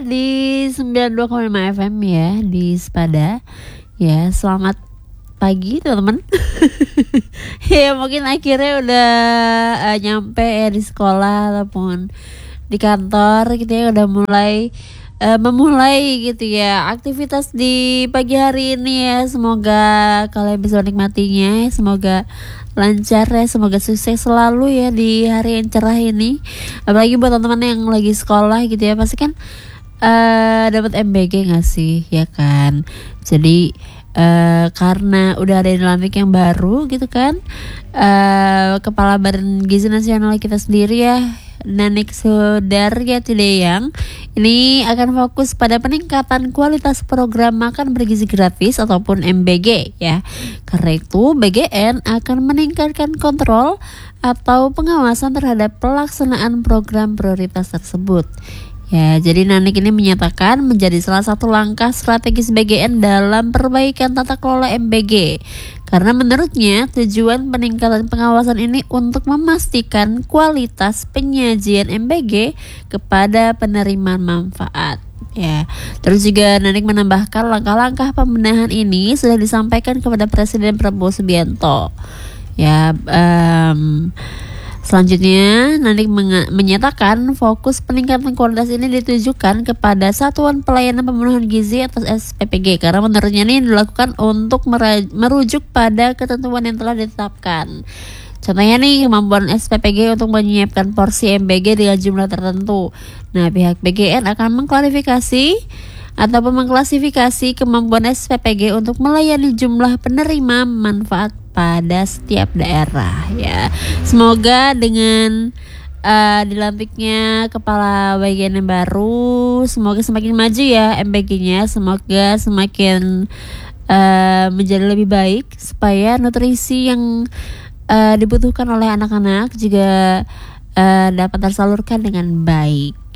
Di 92,5 FM ya di Sepada. Ya, selamat pagi teman-teman. Ya, mungkin akhirnya udah nyampe ya di sekolah ataupun di kantor gitu ya, udah mulai memulai gitu ya aktivitas di pagi hari ini ya. Semoga kalian bisa menikmatinya, semoga lancar ya, semoga sukses selalu ya di hari yang cerah ini. Apalagi buat teman-teman yang lagi sekolah gitu ya, pasti kan dapat MBG nggak sih, ya kan? Jadi karena udah ada dinamik yang baru gitu kan, Kepala Badan Gizi Nasional kita sendiri ya, Nanik Sudarya Tideyang, ini akan fokus pada peningkatan kualitas program makan bergizi gratis ataupun MBG ya. Karena itu BGN akan meningkatkan kontrol atau pengawasan terhadap pelaksanaan program prioritas tersebut. Ya, jadi Nanik ini menyatakan menjadi salah satu langkah strategis BGN dalam perbaikan tata kelola MBG. Karena menurutnya tujuan peningkatan pengawasan ini untuk memastikan kualitas penyajian MBG kepada penerima manfaat. Ya, terus juga Nanik menambahkan langkah-langkah pembenahan ini sudah disampaikan kepada Presiden Prabowo Subianto. Ya, selanjutnya, Nanik menyatakan fokus peningkatan kualitas ini ditujukan kepada Satuan Pelayanan Pemenuhan Gizi atau SPPG, karena menurutnya ini dilakukan untuk merujuk pada ketentuan yang telah ditetapkan. Contohnya nih, kemampuan SPPG untuk menyiapkan porsi MBG dengan jumlah tertentu. Nah, pihak BGN akan mengklarifikasi ataupun mengklasifikasi kemampuan SPPG untuk melayani jumlah penerima manfaat pada setiap daerah ya. Semoga dengan dilantiknya kepala bagian yang baru, semoga semakin maju ya MBG-nya, semoga semakin menjadi lebih baik supaya nutrisi yang dibutuhkan oleh anak-anak juga dapat tersalurkan dengan baik.